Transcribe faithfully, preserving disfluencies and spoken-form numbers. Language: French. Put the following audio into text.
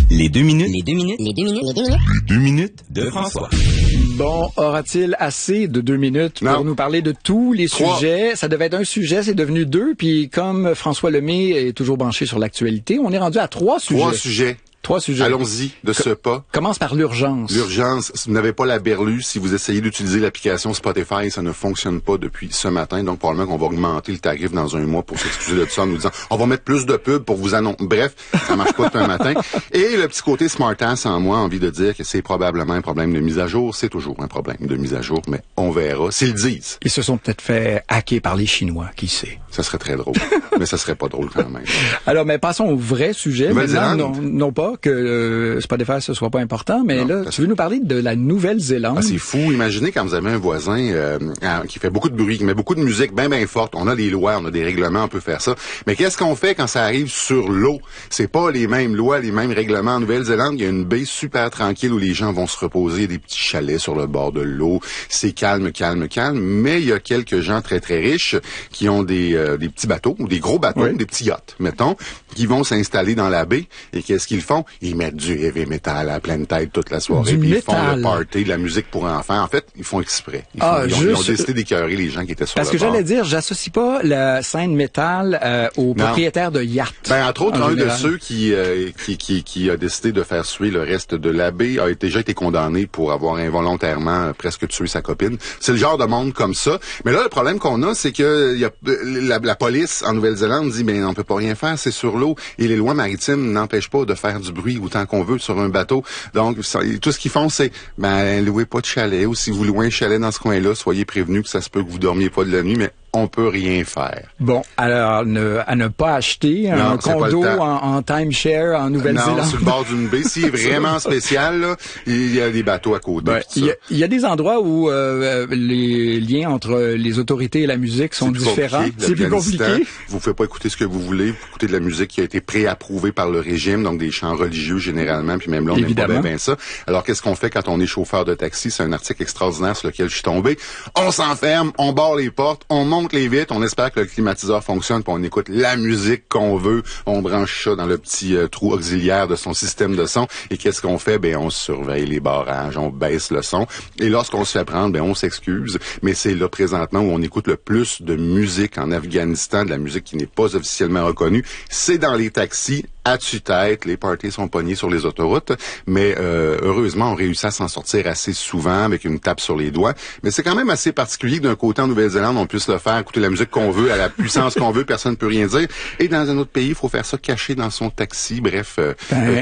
Les deux minutes. Les deux minutes. Les deux minutes. Les deux minutes. Les deux minutes de François. Bon, aura-t-il assez de deux minutes pour Non. nous parler de tous les Trois. sujets? Ça devait être un sujet, c'est devenu deux. Puis comme François Lemay est toujours branché sur l'actualité, on est rendu à trois sujets. Trois sujets. Trois sujets. Allons-y de ce pas. Commence par l'urgence. L'urgence, si vous n'avez pas la berlue, si vous essayez d'utiliser l'application Spotify, ça ne fonctionne pas depuis ce matin. Donc, probablement qu'on va augmenter le tarif dans un mois pour s'excuser de ça en nous disant on va mettre plus de pubs pour vous annoncer. Bref, ça marche pas depuis un matin. Et le petit côté smartass en moi a envie de dire que c'est probablement un problème de mise à jour. C'est toujours un problème de mise à jour, mais on verra. S'ils le disent. Ils se sont peut-être fait hacker par les Chinois, qui sait. Ça serait très drôle. Mais ça serait pas drôle quand même. Alors, mais passons au vrai sujet. Maintenant, non, Nouvelle-Zélande. non pas que euh, Spotify ce soit pas important, mais Non, là, ça tu veux nous parler de la Nouvelle-Zélande? Ah, c'est fou. Imaginez quand vous avez un voisin euh, qui fait beaucoup de bruit, qui met beaucoup de musique bien, bien forte. On a des lois, on a des règlements, on peut faire ça. Mais qu'est-ce qu'on fait quand ça arrive sur l'eau? C'est pas les mêmes lois, les mêmes règlements. En Nouvelle-Zélande, il y a une baie super tranquille où les gens vont se reposer. Il y a des petits chalets sur le bord de l'eau. C'est calme, calme, calme. Mais il y a quelques gens très, très riches qui ont des, euh, des petits bateaux, ou des gros bateaux, Oui. des petits yachts, mettons, qui vont s'installer dans la baie. Et qu'est-ce qu'ils font? Ils mettent du heavy metal à pleine tête toute la soirée. Du Puis ils font métal. le party, de la musique pour enfants. En fait, ils font exprès. Ils, Ah, font- ils ont, juste- ils ont décidé d'écœurer les gens qui étaient sur Parce le que bord. j'allais dire, j'associe pas la scène métal euh, aux propriétaires de yachts. Ben, entre autres, en un de général. ceux qui, euh, qui, qui, qui a décidé de faire suer le reste de la baie a été- déjà été condamné pour avoir involontairement euh, presque tué sa copine. C'est le genre de monde comme ça. Mais là, le problème qu'on a, c'est que il y a, la, la police en Nouvelle-Zélande dit, ben, on peut pas rien faire, c'est sur l'eau. Et les lois maritimes n'empêchent pas de faire du bruit autant qu'on veut sur un bateau. Donc, ça- tout ce qu'ils font, c'est, ben, louez pas de chalet. Ou si vous louez un chalet dans ce coin-là, soyez prévenus que ça se peut que vous dormiez pas de la nuit, mais on peut rien faire. Bon, alors ne, à ne pas acheter un Non, c'est pas condo le temps. en, en timeshare en Nouvelle-Zélande. Non, sur le bord d'une baie. S'il est vraiment spécial, là, il y a des bateaux à côté. Ben, pis tout Il y, ça. a- il y a des endroits où euh, les liens entre les autorités et la musique sont C'est plus différents. compliqué, C'est plus l'Afghanistan. compliqué. Vous pouvez pas écouter ce que vous voulez. Vous écoutez de la musique qui a été préapprouvée par le régime, donc des chants religieux généralement, puis même là, on n'aime pas Évidemment. bien, bien ça. Alors, qu'est-ce qu'on fait quand on est chauffeur de taxi? C'est un article extraordinaire sur lequel je suis tombé. On s'enferme, on barre les portes, on monte les vitres, on espère que le climatiseur fonctionne, puis on écoute la musique qu'on veut. On branche ça dans le petit euh, trou auxiliaire de son système de son. Et qu'est-ce qu'on fait? Ben, on surveille les barrages, on baisse le son. Et lorsqu'on se fait prendre, ben, on s'excuse. Mais c'est là, présentement, où on écoute le plus de musique en Afghanistan, de la musique qui n'est pas officiellement reconnue. C'est dans les taxis, à tue-tête. Les parties sont pognés sur les autoroutes. Mais euh, heureusement, on réussit à s'en sortir assez souvent avec une tape sur les doigts. Mais c'est quand même assez particulier que d'un côté, en Nouvelle-Zélande, on puisse le faire, écouter la musique qu'on veut, à la puissance qu'on veut, personne ne peut rien dire. Et dans un autre pays, il faut faire ça caché dans son taxi. Bref, euh, Ben,